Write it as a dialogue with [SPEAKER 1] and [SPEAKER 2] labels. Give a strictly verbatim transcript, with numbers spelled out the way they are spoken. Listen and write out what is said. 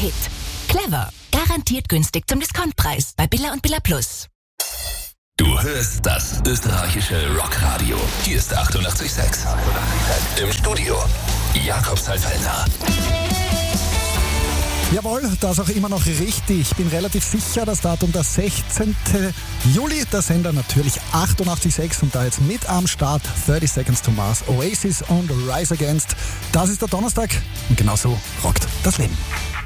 [SPEAKER 1] Hit. Clever. Garantiert günstig zum Discountpreis bei Billa und Billa Plus.
[SPEAKER 2] Du hörst das österreichische Rockradio. Hier ist achtundachtzig Komma sechs. Im Studio Jakob Seiffelder.
[SPEAKER 3] Jawohl, das auch immer noch richtig. Ich bin relativ sicher, das Datum der sechzehnten Juli. Der Sender natürlich achtundachtzig Komma sechs und da jetzt mit am Start thirty Seconds to Mars, Oasis und Rise Against. Das ist der Donnerstag und genau so rockt das Leben.